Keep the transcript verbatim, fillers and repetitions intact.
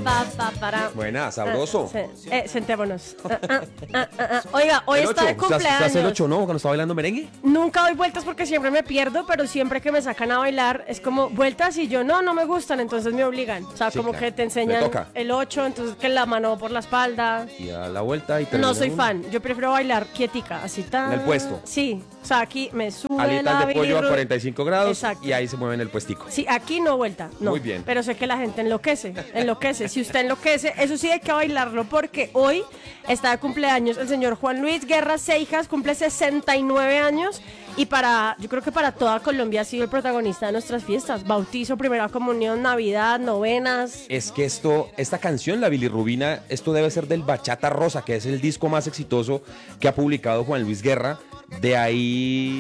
pa, pa, para. Buena, sabroso. Ah, sí. eh, sentémonos. Ah, ah, ah, ah, ah. Oiga, hoy El está ocho. de ¿Usted hace- cumpleaños. usted hace el ocho, no? Cuando está bailando merengue. Nunca doy vueltas porque siempre me pierdo, pero siempre que me sacan a bailar es como vueltas y yo no, no me gustan, entonces me obligan. O sea, Sí, como claro. que te Le enseñan toca. el ocho, entonces que la mano por la espalda. Y a la vuelta y termina No soy uno. fan, yo prefiero bailar quietica, así tan. En el puesto. Sí, o sea, aquí me sube Alitas la de pollo a bilirru- cuarenta y cinco grados. Exacto. Y ahí se mueve en el puestico. Sí, aquí no vuelta, no. Muy bien. Pero sé que la gente enloquece, enloquece. Si usted enloquece, eso sí hay que bailarlo porque hoy está de cumpleaños el señor Juan Luis Guerra Seijas, cumple sesenta y nueve años y para, yo creo que para toda Colombia ha sido el protagonista de nuestras fiestas. Bautizo, primera comunión, Navidad, novenas. Es que esto, esta canción, la bilirrubina, esto debe ser del Bachata Rosa, que es el disco más exitoso que ha publicado Juan Luis Guerra. De ahí